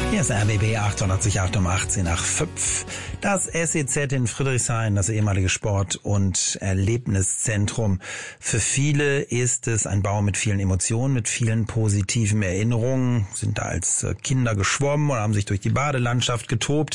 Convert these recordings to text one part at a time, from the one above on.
Hier ist RBB 888 um 18 nach 5. Das SEZ in Friedrichshain, das ehemalige Sport- und Erlebniszentrum. Für viele ist es ein Bau mit vielen Emotionen, mit vielen positiven Erinnerungen. Sind da als Kinder geschwommen oder haben sich durch die Badelandschaft getobt.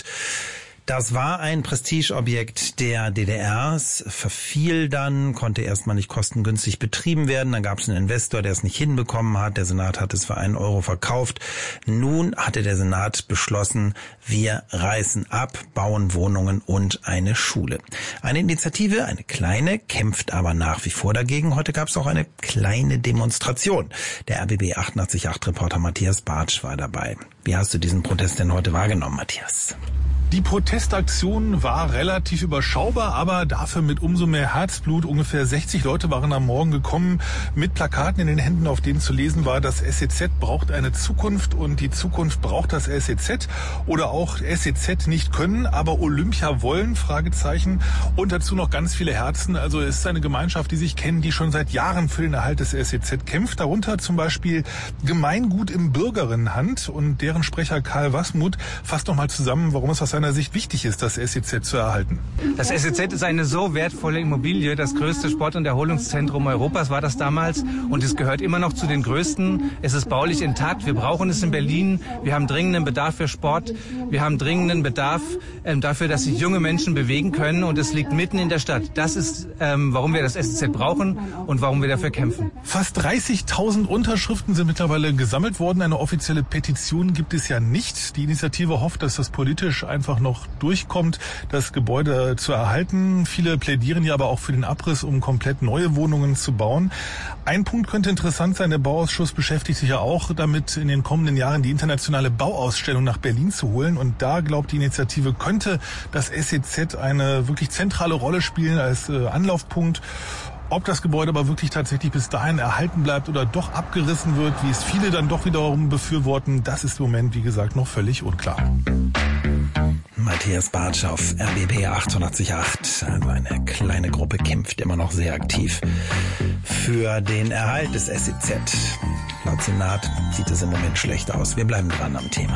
Das war ein Prestigeobjekt der DDR. Es verfiel dann, konnte erstmal nicht kostengünstig betrieben werden. Dann gab es einen Investor, der es nicht hinbekommen hat. Der Senat hat es für 1 Euro verkauft. Nun hatte der Senat beschlossen, wir reißen ab, bauen Wohnungen und eine Schule. Eine Initiative, eine kleine, kämpft aber nach wie vor dagegen. Heute gab es auch eine kleine Demonstration. Der RBB 888-Reporter Matthias Bartsch war dabei. Wie hast du diesen Protest denn heute wahrgenommen, Matthias? Die Protestaktion war relativ überschaubar, aber dafür mit umso mehr Herzblut. Ungefähr 60 Leute waren am Morgen gekommen mit Plakaten in den Händen, auf denen zu lesen war, das SEZ braucht eine Zukunft und die Zukunft braucht das SEZ. Oder auch SEZ nicht können, aber Olympia wollen, Fragezeichen. Und dazu noch ganz viele Herzen. Also es ist eine Gemeinschaft, die sich kennen, die schon seit Jahren für den Erhalt des SEZ kämpft. Darunter zum Beispiel Gemeingut im Bürgerinnenhand. Und deren Sprecher Karl Wasmuth fasst nochmal zusammen, warum es aus seiner Sicht wichtig ist, das SEZ zu erhalten. Das SEZ ist eine so wertvolle Immobilie. Das größte Sport- und Erholungszentrum Europas war das damals. Und es gehört immer noch zu den größten. Es ist baulich intakt. Wir brauchen es in Berlin. Wir haben dringenden Bedarf für Sport. Wir haben dringenden Bedarf dafür, dass sich junge Menschen bewegen können. Und es liegt mitten in der Stadt. Das ist, warum wir das SEZ brauchen und warum wir dafür kämpfen. Fast 30.000 Unterschriften sind mittlerweile gesammelt worden. Eine offizielle Petition gibt es ja nicht. Die Initiative hofft, dass das politisch einfach noch durchkommt, das Gebäude zu erhalten. Viele plädieren ja aber auch für den Abriss, um komplett neue Wohnungen zu bauen. Ein Punkt könnte interessant sein. Der Bauausschuss beschäftigt sich ja auch damit, in den kommenden Jahren die internationale Bauausstellung nach Berlin zu holen. Und da glaubt die Initiative, könnte das SEZ eine wirklich zentrale Rolle spielen als Anlaufpunkt. Ob das Gebäude aber wirklich tatsächlich bis dahin erhalten bleibt oder doch abgerissen wird, wie es viele dann doch wiederum befürworten, das ist im Moment, wie gesagt, noch völlig unklar. Matthias Bartsch auf RBB 888. Also eine kleine Gruppe kämpft immer noch sehr aktiv für den Erhalt des SEZ. Laut Senat sieht es im Moment schlecht aus. Wir bleiben dran am Thema.